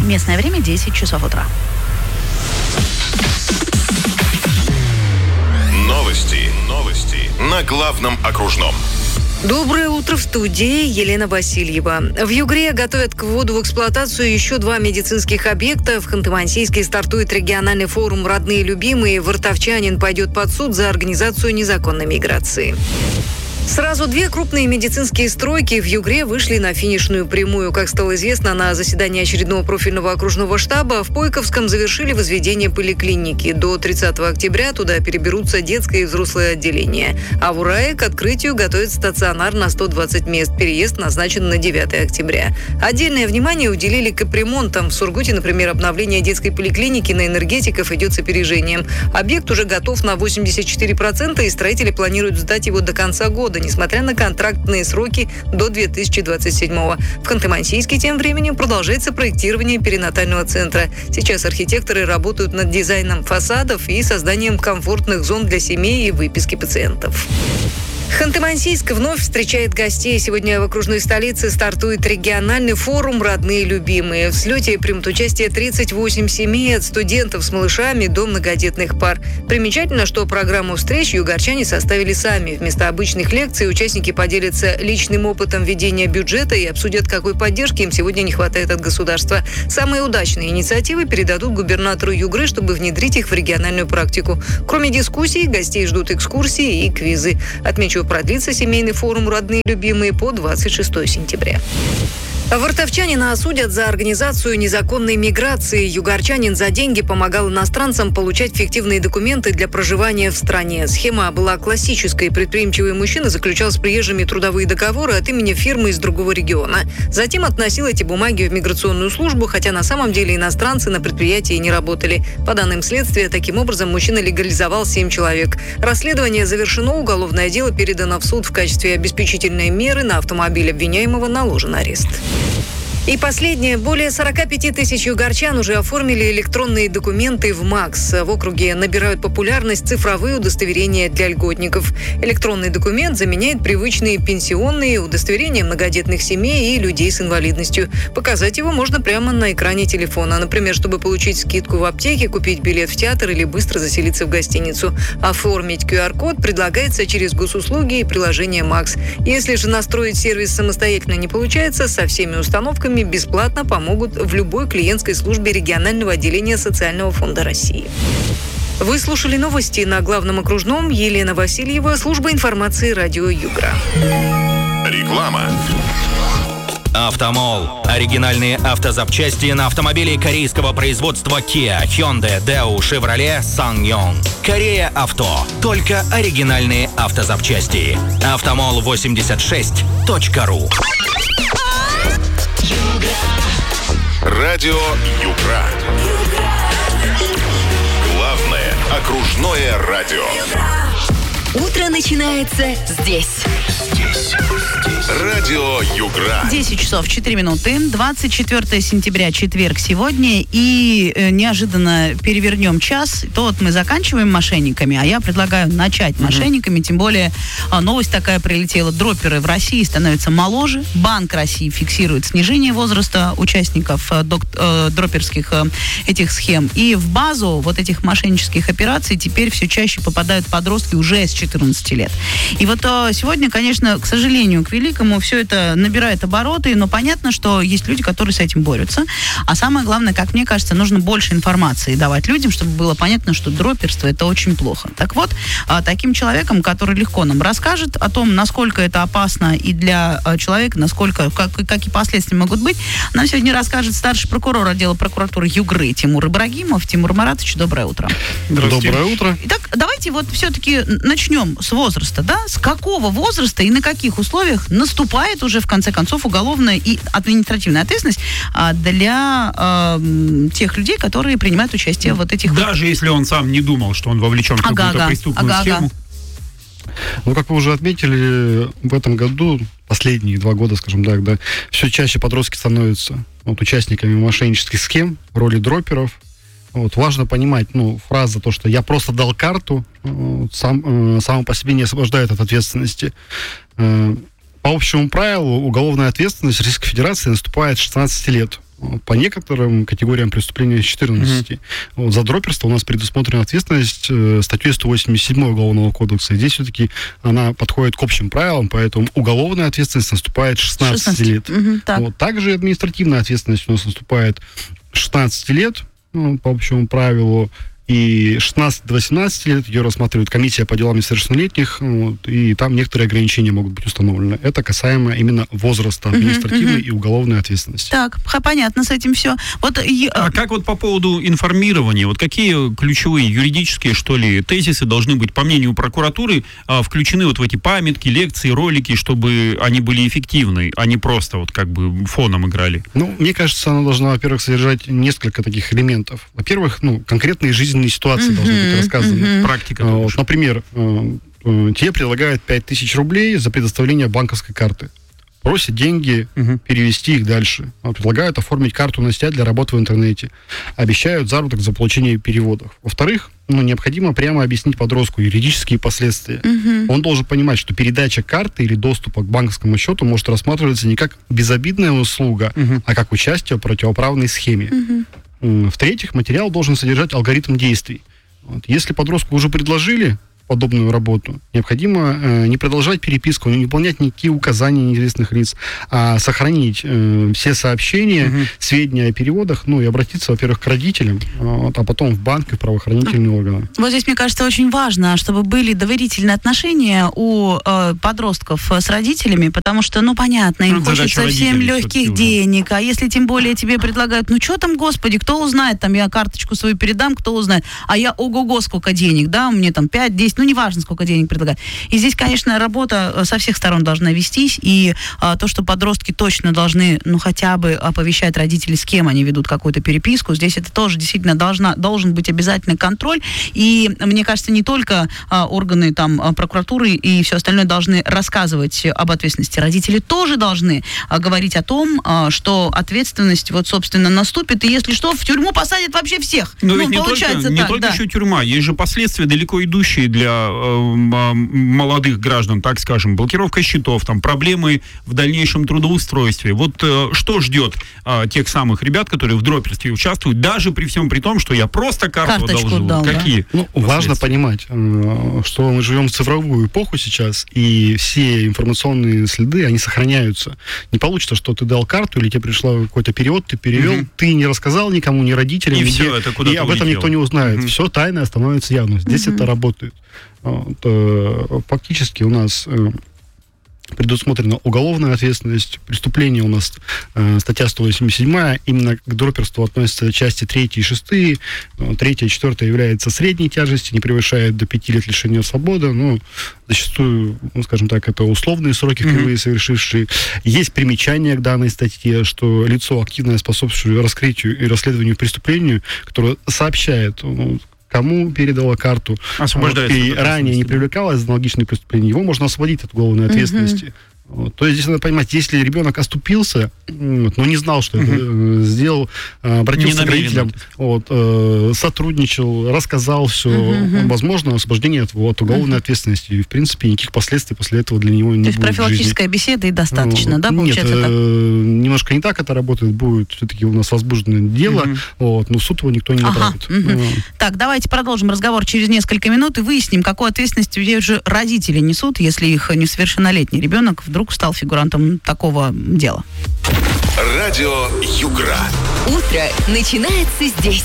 Местное время 10 часов утра. Новости на главном окружном. Доброе утро, в студии Елена Васильева. В Югре готовят к вводу в эксплуатацию еще 2 медицинских объекта. В Ханты-Мансийске стартует региональный форум «Родные любимые». Вартовчанин пойдет под суд за организацию незаконной миграции. Сразу 2 крупные медицинские стройки в Югре вышли на финишную прямую. Как стало известно, на заседании очередного профильного окружного штаба в Пойковском завершили возведение поликлиники. До 30 октября туда переберутся детское и взрослое отделение. А в Урае к открытию готовят стационар на 120 мест. Переезд назначен на 9 октября. Отдельное внимание уделили капремонтам. В Сургуте, например, обновление детской поликлиники на энергетиков идет с опережением. Объект уже готов на 84%, и строители планируют сдать его до конца года, несмотря на контрактные сроки до 2027-го. В Ханты-Мансийске тем временем продолжается проектирование перинатального центра. Сейчас архитекторы работают над дизайном фасадов и созданием комфортных зон для семей и выписки пациентов. Ханты-Мансийск вновь встречает гостей. Сегодня в окружной столице стартует региональный форум «Родные любимые». В слете примут участие 38 семей, от студентов с малышами до многодетных пар. Примечательно, что программу встреч югорчане составили сами. Вместо обычных лекций участники поделятся личным опытом ведения бюджета и обсудят, какой поддержки им сегодня не хватает от государства. Самые удачные инициативы передадут губернатору Югры, чтобы внедрить их в региональную практику. Кроме дискуссий, гостей ждут экскурсии и квизы. Отмечу, продлится семейный форум «Родные любимые» по 26 сентября. Вартовчанина осудят за организацию незаконной миграции. Югорчанин за деньги помогал иностранцам получать фиктивные документы для проживания в стране. Схема была классической. Предприимчивый мужчина заключал с приезжими трудовые договоры от имени фирмы из другого региона. Затем относил эти бумаги в миграционную службу, хотя на самом деле иностранцы на предприятии не работали. По данным следствия, таким образом мужчина легализовал 7 человек. Расследование завершено, уголовное дело передано в суд. В качестве обеспечительной меры на автомобиль обвиняемого наложен арест. И последнее. Более 45 тысяч югорчан уже оформили электронные документы в МАКС. В округе набирают популярность цифровые удостоверения для льготников. Электронный документ заменяет привычные пенсионные, удостоверения многодетных семей и людей с инвалидностью. Показать его можно прямо на экране телефона. Например, чтобы получить скидку в аптеке, купить билет в театр или быстро заселиться в гостиницу. Оформить QR-код предлагается через госуслуги и приложение МАКС. Если же настроить сервис самостоятельно не получается, со всеми установками бесплатно помогут в любой клиентской службе регионального отделения Социального фонда России. Вы слушали новости на главном окружном. Елена Васильева, служба информации радио Югра. Реклама. Автомол. Оригинальные автозапчасти на автомобили корейского производства Kia, Hyundai, Daewoo, Chevrolet, SsangYong. Корея Авто. Только оригинальные автозапчасти. Автомол86.ру. Радио Югра. Главное окружное радио. Утро начинается здесь. Радио Югра. 10 часов 4 минуты, 24 сентября, четверг сегодня, и неожиданно перевернем час. То вот мы заканчиваем мошенниками, а я предлагаю начать мошенниками, тем более новость такая прилетела. Дроперы в России становятся моложе. Банк России фиксирует снижение возраста участников дроперских этих схем. И в базу вот этих мошеннических операций теперь все чаще попадают подростки уже с 14 лет. И вот сегодня, конечно, к сожалению, к великому, все это набирает обороты, но понятно, что есть люди, которые с этим борются. А самое главное, как мне кажется, нужно больше информации давать людям, чтобы было понятно, что дроперство — это очень плохо. Так вот, таким человеком, который легко нам расскажет о том, насколько это опасно и для человека, насколько, какие последствия могут быть, нам сегодня расскажет старший прокурор отдела прокуратуры Югры Тимур Ибрагимов. Тимур Маратович, доброе утро. Здравствуйте. Доброе утро. Итак, давайте вот все-таки начнем с возраста, да? С какого возраста и на каких условиях наступает уже, в конце концов, уголовная и административная ответственность для тех людей, которые принимают участие в вот этих... Даже если он сам не думал, что он вовлечен в какую-то преступную схему. Ну, как вы уже отметили, в этом году, последние 2 года, скажем так, да, все чаще подростки становятся участниками мошеннических схем в роли дроперов. Важно понимать, фраза то, что я просто дал карту, сама по себе не освобождает от ответственности. По общему правилу, уголовная ответственность в Российской Федерации наступает с 16 лет. По некоторым категориям преступления с 14. За дроперство у нас предусмотрена ответственность статьей 187 Уголовного кодекса. Здесь все-таки она подходит к общим правилам, поэтому уголовная ответственность наступает 16 лет. Также административная ответственность у нас наступает 16 лет, по общему правилу. И 16 до 18 лет ее рассматривает комиссия по делам несовершеннолетних, и там некоторые ограничения могут быть установлены. Это касаемо именно возраста административной и уголовной ответственности. Так, понятно с этим все. А как по поводу информирования? Какие ключевые юридические, что ли, тезисы должны быть, по мнению прокуратуры, включены в эти памятки, лекции, ролики, чтобы они были эффективны, а не просто фоном играли? Мне кажется, она должна, во-первых, содержать несколько таких элементов. Во-первых, конкретные жизненные ситуации должны быть рассказаны. Практика. Например, тебе предлагают 5000 рублей за предоставление банковской карты. Просят деньги перевести их дальше. Предлагают оформить карту на себя для работы в интернете. Обещают заработок за получение переводов. Во-вторых, необходимо прямо объяснить подростку юридические последствия. Он должен понимать, что передача карты или доступа к банковскому счету может рассматриваться не как безобидная услуга, а как участие в противоправной схеме. В-третьих, материал должен содержать алгоритм действий. Если подростку уже предложили подобную работу, необходимо не продолжать переписку, не выполнять никакие указания неизвестных лиц, а сохранить все сообщения, сведения о переводах, и обратиться, во-первых, к родителям, а потом в банк и в правоохранительные органы. Здесь, мне кажется, очень важно, чтобы были доверительные отношения у подростков с родителями, потому что, понятно, им хочется всем легких денег, а если тем более тебе предлагают, что там, господи, кто узнает, я карточку свою передам, кто узнает, а я ого-го, сколько денег, мне 5-10, неважно, сколько денег предлагают. И здесь, конечно, работа со всех сторон должна вестись, и то, что подростки точно должны, хотя бы оповещать родителей, с кем они ведут какую-то переписку, здесь это тоже действительно должен быть обязательный контроль, и, мне кажется, не только органы прокуратуры и все остальное должны рассказывать об ответственности. Родители тоже должны говорить о том, что ответственность, собственно, наступит, и если что, в тюрьму посадят вообще всех. Но ведь не только еще тюрьма, есть же последствия далеко идущие для молодых граждан, так скажем, блокировка счетов, проблемы в дальнейшем трудоустройстве. Что ждет тех самых ребят, которые в дроперстве участвуют, даже при всем при том, что я просто карточку одолжил? Какие? Важно понимать, что мы живем в цифровую эпоху сейчас, и все информационные следы, они сохраняются. Не получится, что ты дал карту, или тебе пришел какой-то перевод, ты перевел, ты не рассказал никому, ни родителям, и все, это куда-то и об этом никто не узнает. Все тайное становится явным. Здесь это работает. Фактически у нас предусмотрена уголовная ответственность. Преступление у нас статья 187, именно к дроперству относятся части 3 и 6. 3 и 4 является средней тяжести, не превышает до 5 лет лишения свободы, но зачастую, скажем так, это условные сроки, впервые совершившие. Есть примечание к данной статье, что лицо, активно способствующее раскрытию и расследованию преступлению, которое сообщает, кому передала карту, и ранее не привлекалось за аналогичные преступления, его можно освободить от уголовной ответственности. То есть здесь надо понимать, если ребенок оступился, но не знал, что это сделал, обратился к родителям, сотрудничал, рассказал все, возможно, освобождение от уголовной ответственности. И, в принципе, никаких последствий после этого для него не будет. То есть профилактическая беседа и достаточно, да, получается? Нет, немножко не так это работает. Будет все-таки у нас возбужденное дело, но в суд его никто не направит. Так, давайте продолжим разговор через несколько минут и выясним, какую ответственность уже родители несут, если их несовершеннолетний ребенок вдруг стал фигурантом такого дела. Радио Югра. Утро начинается здесь.